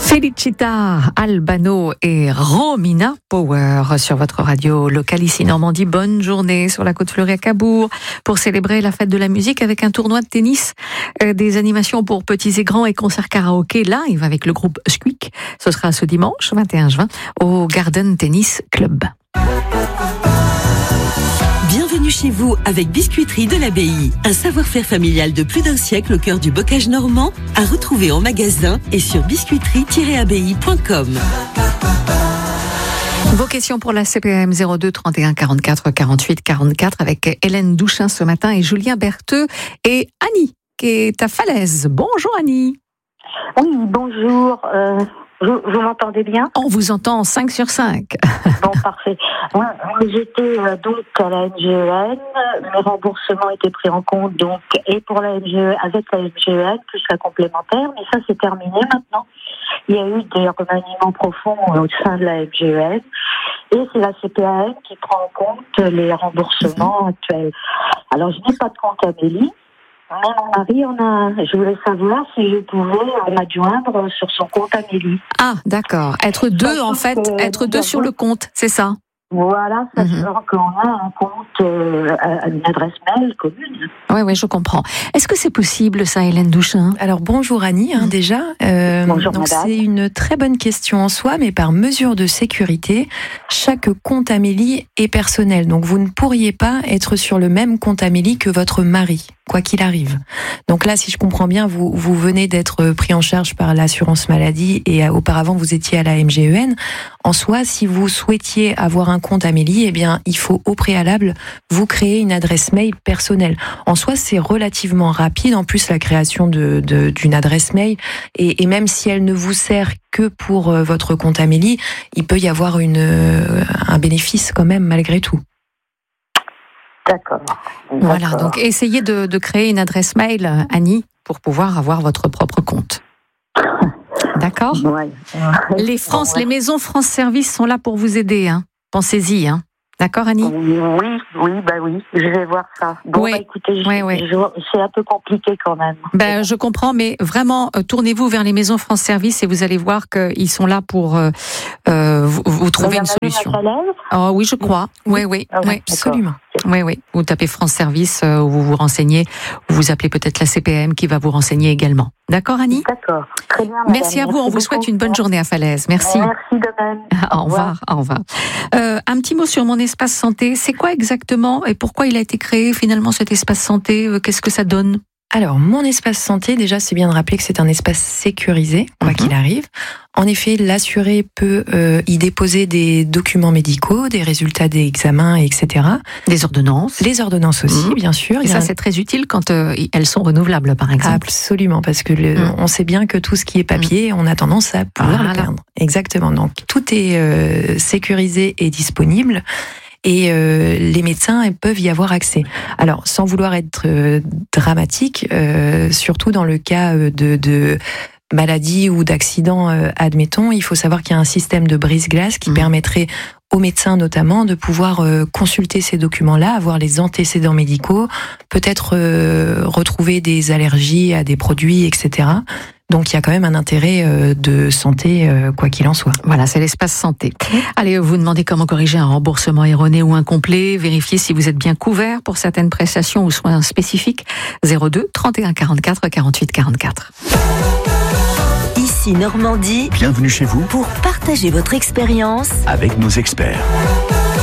Felicita Albano et Romina Power sur votre radio locale ici Normandie. Bonne journée sur la côte fleurie à Cabourg pour célébrer la fête de la musique avec un tournoi de tennis, des animations pour petits et grands et concerts karaoké live avec le groupe Squeak. Ce sera ce dimanche 21 juin au Garden Tennis Club. Bienvenue chez vous avec Biscuiterie de l'Abbaye. Un savoir-faire familial de plus d'un siècle au cœur du bocage normand, à retrouver en magasin et sur biscuiterie-abbaye.com. Vos questions pour la CPM 02 31 44 48 44 avec Hélène Douchin ce matin et Julien Bertheux et Annie qui est à Falaise. Bonjour Annie. Oui, bonjour. Vous m'entendez bien? On vous entend 5 sur 5. Bon, parfait. J'étais donc à la MGEN. Le remboursement était pris en compte donc et pour la MGEN, avec la MGEN, plus la complémentaire. Mais ça, c'est terminé maintenant. Il y a eu des remaniements profonds au sein de la MGEN. Et c'est la CPAM qui prend en compte les remboursements actuels. Alors, je n'ai pas de compte Amélie. Mais mon mari, je voulais savoir si je pouvais m'adjoindre sur son compte Amélie. Ah, d'accord. Être deux, en fait, être deux sur le compte, c'est ça? Voilà, sachant qu'on a un compte, une adresse mail commune. Oui, je comprends. Est-ce que c'est possible, ça, Hélène Douchin? Alors, bonjour Annie, déjà. Bonjour, donc madame. c'est une très bonne question en soi, mais par mesure de sécurité, chaque compte Amélie est personnel. Donc, vous ne pourriez pas être sur le même compte Amélie que votre mari, quoi qu'il arrive. Donc là, si je comprends bien, vous venez d'être pris en charge par l'assurance maladie et auparavant, vous étiez à la MGEN. En soi, si vous souhaitiez avoir un compte Amélie, eh bien, il faut au préalable vous créer une adresse mail personnelle. En soi, c'est relativement rapide. En plus, la création d'une adresse mail et même si elle ne vous sert que pour votre compte Amélie, il peut y avoir un bénéfice quand même malgré tout. D'accord. Voilà, donc essayez de créer une adresse mail, Annie, pour pouvoir avoir votre propre compte. D'accord? Ouais. Les maisons France Service sont là pour vous aider, hein. Pensez-y, hein. D'accord, Annie? Oui, je vais voir ça. Bon, Oui. Écoutez, Oui. c'est un peu compliqué quand même. Je comprends, mais vraiment, tournez-vous vers les maisons France Service et vous allez voir qu'ils sont là pour vous trouver une solution. Oh oui, je crois. Oui, Absolument. Oui. Vous tapez France Service, vous vous renseignez, ou vous appelez peut-être la CPM qui va vous renseigner également. D'accord, Annie? D'accord. Très bien, madame. Merci à vous, on vous souhaite une bonne journée à Falaise. Merci. Merci de même. Au revoir. Un petit mot sur mon espace santé. C'est quoi exactement et pourquoi il a été créé finalement cet espace santé? Qu'est-ce que ça donne? Alors, mon espace santé, déjà, c'est bien de rappeler que c'est un espace sécurisé, quoi qu'il arrive. En effet, l'assuré peut y déposer des documents médicaux, des résultats des examens, etc. Des ordonnances. Les ordonnances aussi, bien sûr. Et ça, c'est très utile quand elles sont renouvelables, par exemple. Absolument, parce que on sait bien que tout ce qui est papier, on a tendance à pouvoir le perdre. Exactement. Donc, tout est sécurisé et disponible. Et les médecins peuvent y avoir accès. Alors, sans vouloir être dramatique, surtout dans le cas de maladie ou d'accident, admettons, il faut savoir qu'il y a un système de brise-glace qui permettrait aux médecins notamment de pouvoir consulter ces documents-là, avoir les antécédents médicaux, peut-être retrouver des allergies à des produits, etc. Donc il y a quand même un intérêt de santé, quoi qu'il en soit. Voilà, c'est l'espace santé. Allez, vous demandez comment corriger un remboursement erroné ou incomplet, vérifiez si vous êtes bien couvert pour certaines prestations ou soins spécifiques. 02 31 44 48 44. Ici Normandie, Bienvenue chez vous pour partager votre expérience avec nos experts.